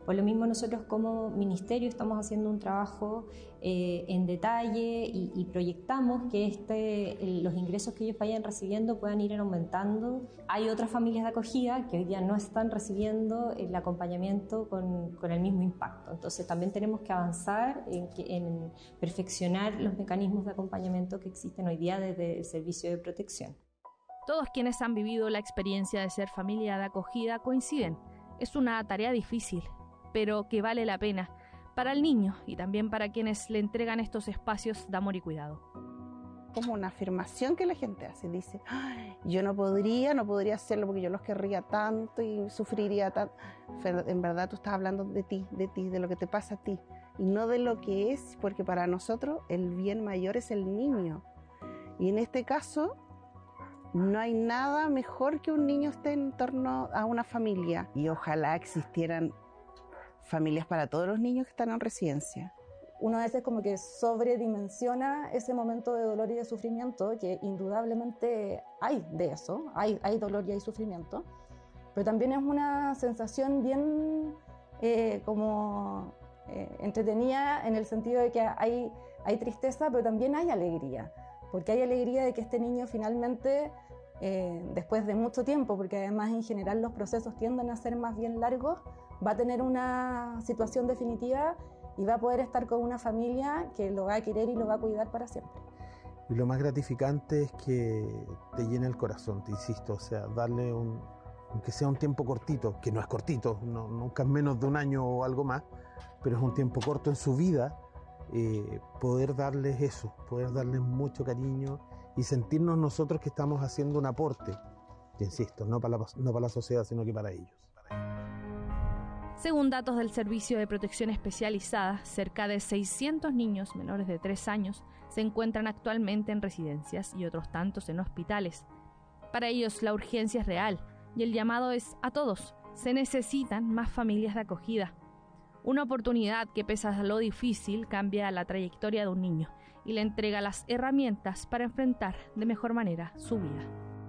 Por lo mismo nosotros como ministerio estamos haciendo un trabajo en detalle y proyectamos que los ingresos que ellos vayan recibiendo puedan ir aumentando. Hay otras familias de acogida que hoy día no están recibiendo el acompañamiento con el mismo impacto. Entonces también tenemos que avanzar en perfeccionar los mecanismos de acompañamiento que existen hoy día desde el servicio de protección. Todos quienes han vivido la experiencia de ser familia de acogida coinciden. Es una tarea difícil, pero que vale la pena para el niño y también para quienes le entregan estos espacios de amor y cuidado. Como una afirmación que la gente hace, dice, yo no podría hacerlo porque yo los querría tanto y sufriría tanto. Pero en verdad tú estás hablando de ti, de lo que te pasa a ti y no de lo que es, porque para nosotros el bien mayor es el niño. Y en este caso no hay nada mejor que un niño esté en torno a una familia y ojalá existieran familias para todos los niños que están en residencia. Uno a veces como que sobredimensiona ese momento de dolor y de sufrimiento, que indudablemente hay de eso, hay dolor y hay sufrimiento, pero también es una sensación bien entretenida en el sentido de que hay tristeza, pero también hay alegría, porque hay alegría de que este niño finalmente, después de mucho tiempo, porque además en general los procesos tienden a ser más bien largos, va a tener una situación definitiva y va a poder estar con una familia que lo va a querer y lo va a cuidar para siempre. Y lo más gratificante es que te llena el corazón, te insisto, o sea, darle aunque sea un tiempo cortito, que no es cortito, nunca es menos de un año o algo más, pero es un tiempo corto en su vida, poder darles eso, poder darles mucho cariño y sentirnos nosotros que estamos haciendo un aporte, te insisto, no para la sociedad, sino que para ellos. Según datos del Servicio de Protección Especializada, cerca de 600 niños menores de 3 años se encuentran actualmente en residencias y otros tantos en hospitales. Para ellos la urgencia es real y el llamado es a todos. Se necesitan más familias de acogida. Una oportunidad que, pese a lo difícil, cambia la trayectoria de un niño y le entrega las herramientas para enfrentar de mejor manera su vida.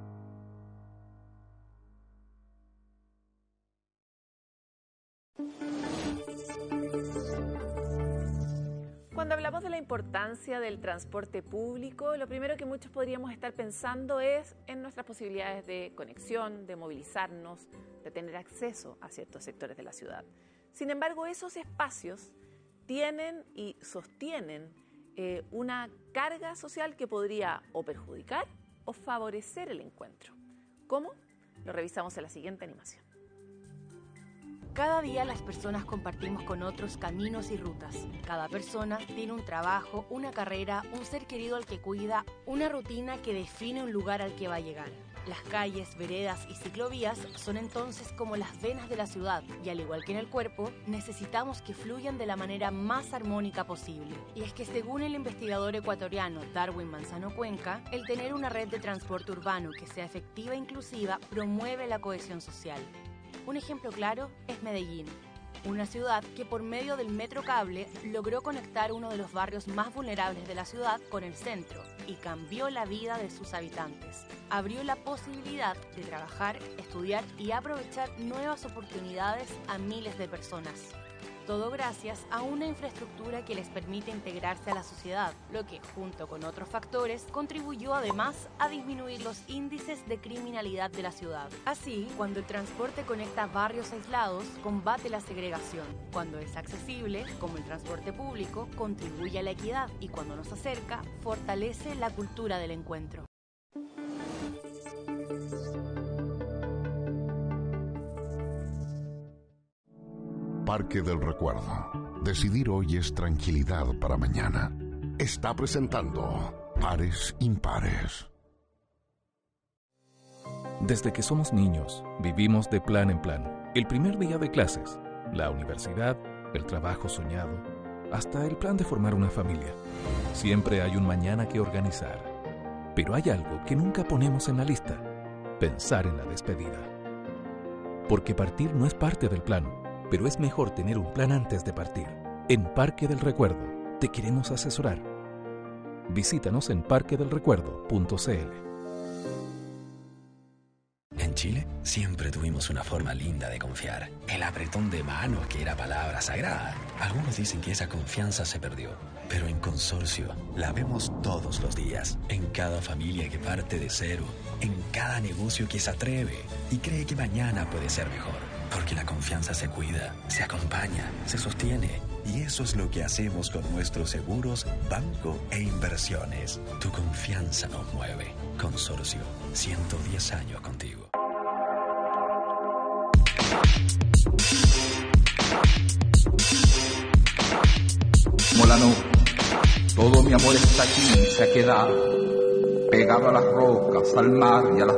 Cuando hablamos de la importancia del transporte público, lo primero que muchos podríamos estar pensando es en nuestras posibilidades de conexión, de movilizarnos, de tener acceso a ciertos sectores de la ciudad. Sin embargo, esos espacios tienen y sostienen una carga social que podría o perjudicar o favorecer el encuentro. ¿Cómo? Lo revisamos en la siguiente animación. Cada día las personas compartimos con otros caminos y rutas. Cada persona tiene un trabajo, una carrera, un ser querido al que cuida, una rutina que define un lugar al que va a llegar. Las calles, veredas y ciclovías son entonces como las venas de la ciudad y, al igual que en el cuerpo, necesitamos que fluyan de la manera más armónica posible. Y es que, según el investigador ecuatoriano Darwin Manzano Cuenca, el tener una red de transporte urbano que sea efectiva e inclusiva promueve la cohesión social. Un ejemplo claro es Medellín, una ciudad que por medio del metro cable logró conectar uno de los barrios más vulnerables de la ciudad con el centro y cambió la vida de sus habitantes. Abrió la posibilidad de trabajar, estudiar y aprovechar nuevas oportunidades a miles de personas. Todo gracias a una infraestructura que les permite integrarse a la sociedad, lo que, junto con otros factores, contribuyó además a disminuir los índices de criminalidad de la ciudad. Así, cuando el transporte conecta barrios aislados, combate la segregación. Cuando es accesible, como el transporte público, contribuye a la equidad y cuando nos acerca, fortalece la cultura del encuentro. Parque del Recuerdo. Decidir hoy es tranquilidad para mañana. Está presentando Pares Impares. Desde que somos niños, vivimos de plan en plan. El primer día de clases, la universidad, el trabajo soñado, hasta el plan de formar una familia. Siempre hay un mañana que organizar. Pero hay algo que nunca ponemos en la lista: pensar en la despedida. Porque partir no es parte del plan, pero es mejor tener un plan antes de partir. En Parque del Recuerdo te queremos asesorar. Visítanos en parquedelrecuerdo.cl. En Chile siempre tuvimos una forma linda de confiar. El apretón de manos, que era palabra sagrada. Algunos dicen que esa confianza se perdió, pero en Consorcio la vemos todos los días. En cada familia que parte de cero, en cada negocio que se atreve y cree que mañana puede ser mejor. Porque la confianza se cuida, se acompaña, se sostiene. Y eso es lo que hacemos con nuestros seguros, banco e inversiones. Tu confianza nos mueve. Consorcio, 110 años contigo. Molano, todo mi amor está aquí, se ha quedado pegado a las rocas, al mar y a las